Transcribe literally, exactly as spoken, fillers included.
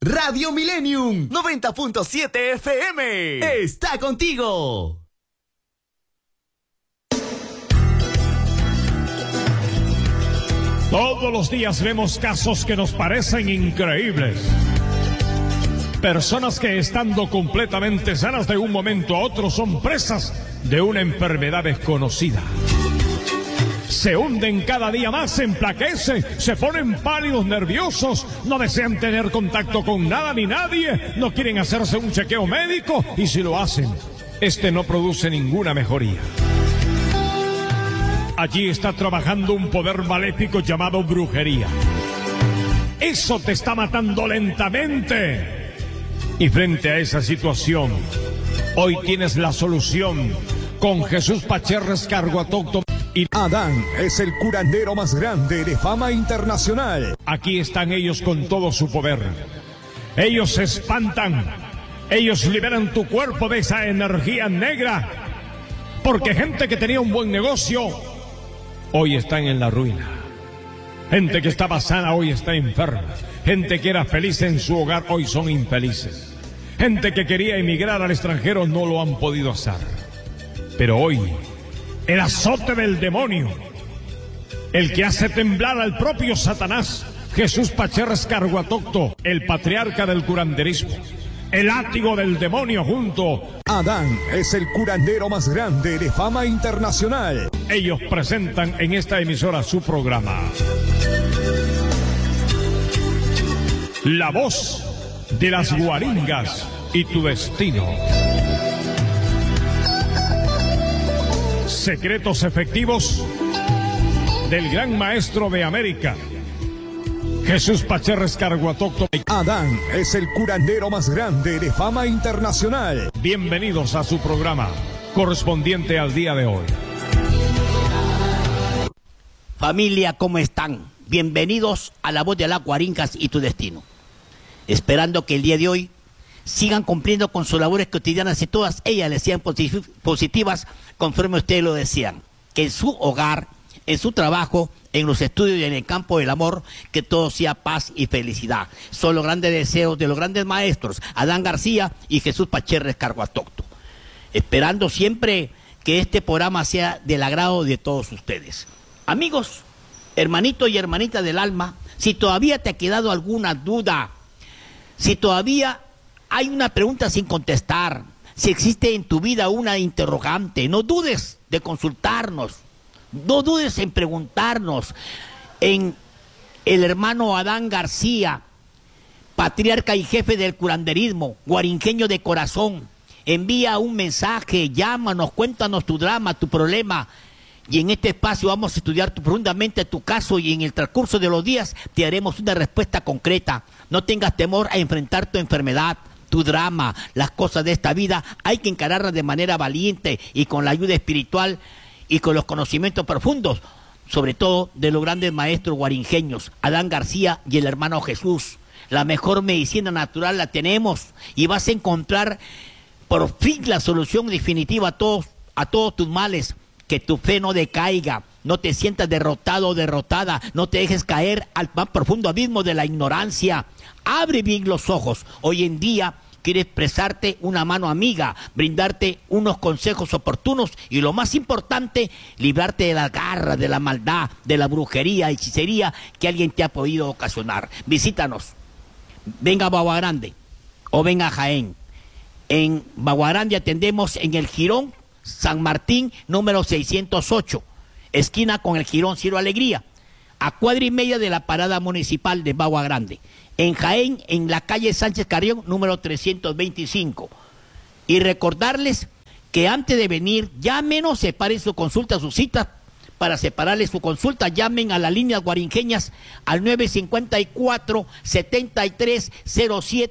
Radio Millennium noventa punto siete F M está contigo. Todos los días vemos casos que nos parecen increíbles. Personas que estando completamente sanas de un momento a otro son presas de una enfermedad desconocida. Se hunden cada día más, se emplaquecen, se ponen pálidos, nerviosos, no desean tener contacto con nada ni nadie, no quieren hacerse un chequeo médico y si lo hacen, este no produce ninguna mejoría. Allí está trabajando un poder maléfico llamado brujería. Eso te está matando lentamente. Y frente a esa situación, hoy tienes la solución con Jesús Pacherres Carguatócto. Y Adán es el curandero más grande de fama internacional. Aquí están ellos con todo su poder. Ellos se espantan. Ellos liberan tu cuerpo de esa energía negra. Porque gente que tenía un buen negocio, hoy están en la ruina. Gente que estaba sana, hoy está enferma. Gente que era feliz en su hogar, hoy son infelices. Gente que quería emigrar al extranjero, no lo han podido hacer. Pero hoy, el azote del demonio, el que hace temblar al propio Satanás, Jesús Pacherres Carguatócto, el patriarca del curanderismo, el látigo del demonio junto. Adán es el curandero más grande de fama internacional. Ellos presentan en esta emisora su programa. La voz de las guaringas y tu destino. Secretos efectivos del gran maestro de América, Jesús Pacherres Carguatócto. Adán es el curandero más grande de fama internacional. Bienvenidos a su programa correspondiente al día de hoy. Familia, ¿cómo están? Bienvenidos a la voz de las guaringas y tu destino. Esperando que el día de hoy sigan cumpliendo con sus labores cotidianas y todas ellas les sean positivas conforme ustedes lo desean. Que en su hogar, en su trabajo, en los estudios y en el campo del amor, que todo sea paz y felicidad. Son los grandes deseos de los grandes maestros, Adán García y Jesús Pacherres Carguatócto. Esperando siempre que este programa sea del agrado de todos ustedes. Amigos, hermanitos y hermanitas del alma, si todavía te ha quedado alguna duda, si todavía hay una pregunta sin contestar, si existe en tu vida una interrogante, no dudes de consultarnos, no dudes en preguntarnos. En el hermano Adán García, patriarca y jefe del curanderismo, guarinjeño de corazón, envía un mensaje, llámanos, cuéntanos tu drama, tu problema. Y en este espacio vamos a estudiar tu, profundamente tu caso y en el transcurso de los días te haremos una respuesta concreta. No tengas temor a enfrentar tu enfermedad, tu drama, las cosas de esta vida. Hay que encararlas de manera valiente y con la ayuda espiritual y con los conocimientos profundos, sobre todo de los grandes maestros guarinjeños, Adán García y el hermano Jesús. La mejor medicina natural la tenemos y vas a encontrar por fin la solución definitiva a todos, a todos tus males. Que tu fe no decaiga, no te sientas derrotado o derrotada, no te dejes caer al más profundo abismo de la ignorancia. Abre bien los ojos. Hoy en día quiere prestarte una mano amiga, brindarte unos consejos oportunos y lo más importante, librarte de las garras, de la maldad, de la brujería, hechicería que alguien te ha podido ocasionar. Visítanos. Venga a Bagua Grande o venga a Jaén. En Bagua Grande atendemos en el Jirón San Martín, número seiscientos ocho, esquina con el Jirón Ciro Alegría, a cuadra y media de la parada municipal de Bagua Grande. En Jaén, en la calle Sánchez Carrión, número trescientos veinticinco. Y recordarles que antes de venir, llámenos, separen su consulta, su cita. Para separarles su consulta, llamen a las líneas guarinjeñas al nueve cinco cuatro, siete tres cero siete